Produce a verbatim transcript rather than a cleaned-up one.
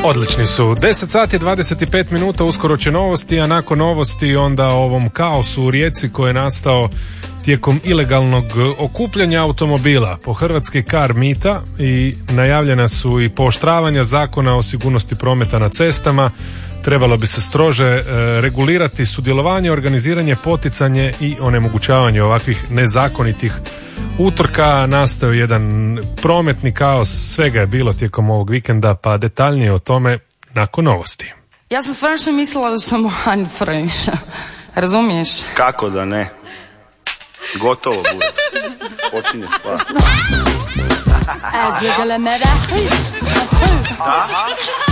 Odlični su. deset sati dvadeset pet minuta, uskoro će novosti, a nakon novosti onda o ovom kaosu u Rijeci koji je nastao tijekom ilegalnog okupljanja automobila po hrvatski kar mita i najavljena su i pooštravanja zakona o sigurnosti prometa na cestama. Trebalo bi se strože e, regulirati sudjelovanje, organiziranje, poticanje i onemogućavanje ovakvih nezakonitih utrka. Nastao jedan prometni kaos, svega je bilo tijekom ovog vikenda, pa detaljnije o tome nakon novosti. Ja sam strašno mislila da sam Hanit Frviša, razumiješ? Kako da ne? Gotovo bude. Počinje stvar. Da?